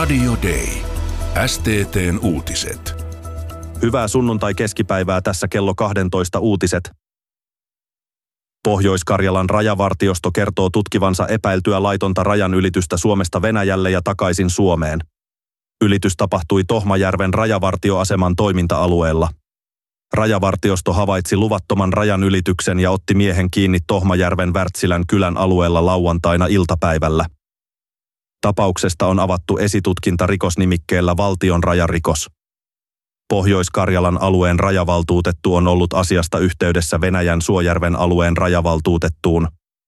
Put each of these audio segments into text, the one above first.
Radio Day. STT:n uutiset. Hyvää sunnuntai-keskipäivää, tässä kello 12 uutiset. Pohjois-Karjalan rajavartiosto kertoo tutkivansa epäiltyä laitonta rajanylitystä Suomesta Venäjälle ja takaisin Suomeen. Ylitys tapahtui Tohmajärven rajavartioaseman toiminta-alueella. Rajavartiosto havaitsi luvattoman rajanylityksen ja otti miehen kiinni Tohmajärven Wärtsilän kylän alueella lauantaina iltapäivällä. Tapauksesta on avattu esitutkinta rikosnimikkeellä valtion rajarikos. Pohjois-Karjalan alueen rajavaltuutettu on ollut asiasta yhteydessä Venäjän Suojärven alueen rajavaltuutettuun.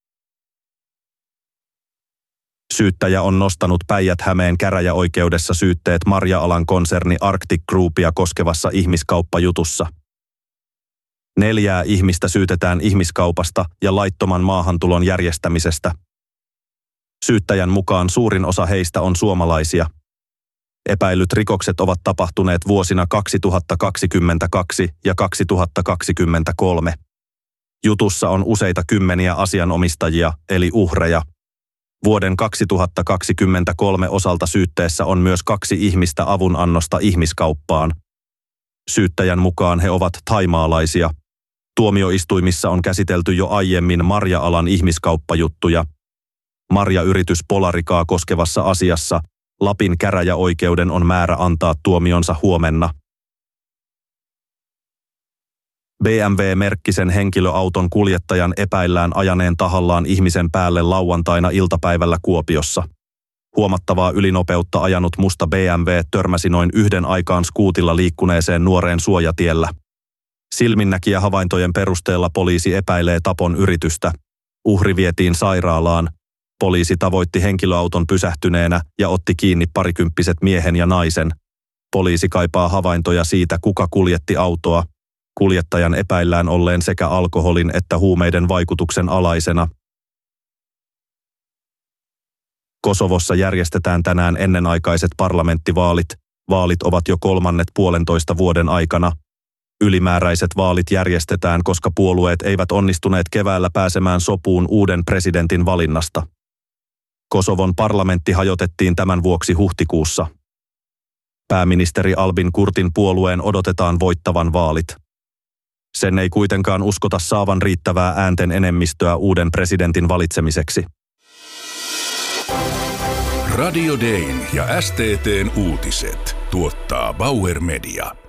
Syyttäjä on nostanut Päijät-Hämeen käräjäoikeudessa syytteet marja-alan konserni Arctic Groupia koskevassa ihmiskauppajutussa. 4 ihmistä syytetään ihmiskaupasta ja laittoman maahantulon järjestämisestä. Syyttäjän mukaan suurin osa heistä on suomalaisia. Epäillyt rikokset ovat tapahtuneet vuosina 2022 ja 2023. Jutussa on useita kymmeniä asianomistajia, eli uhreja. Vuoden 2023 osalta syytteessä on myös 2 ihmistä avunannosta ihmiskauppaan. Syyttäjän mukaan he ovat thaimaalaisia. Tuomioistuimissa on käsitelty jo aiemmin marja-alan ihmiskauppajuttuja. Marjayritys Polarikaa koskevassa asiassa Lapin käräjäoikeuden on määrä antaa tuomionsa huomenna. BMW-merkkisen henkilöauton kuljettajan epäillään ajaneen tahallaan ihmisen päälle lauantaina iltapäivällä Kuopiossa. Huomattavaa ylinopeutta ajanut musta BMW törmäsi noin yhden aikaan skuutilla liikkuneeseen nuoreen suojatiellä. Silminnäkijähavaintojen perusteella poliisi epäilee tapon yritystä. Uhri vietiin sairaalaan. Poliisi tavoitti henkilöauton pysähtyneenä ja otti kiinni parikymppiset miehen ja naisen. Poliisi kaipaa havaintoja siitä, kuka kuljetti autoa. Kuljettajan epäillään olleen sekä alkoholin että huumeiden vaikutuksen alaisena. Kosovossa järjestetään tänään ennenaikaiset parlamenttivaalit. Vaalit ovat jo 3,5 vuoden aikana. Ylimääräiset vaalit järjestetään, koska puolueet eivät onnistuneet keväällä pääsemään sopuun uuden presidentin valinnasta. Kosovon parlamentti hajotettiin tämän vuoksi huhtikuussa. Pääministeri Albin Kurtin puolueen odotetaan voittavan vaalit. Sen ei kuitenkaan uskota saavan riittävää äänten enemmistöä uuden presidentin valitsemiseksi. Radio Dayn ja STT:n uutiset tuottaa Bauer Media.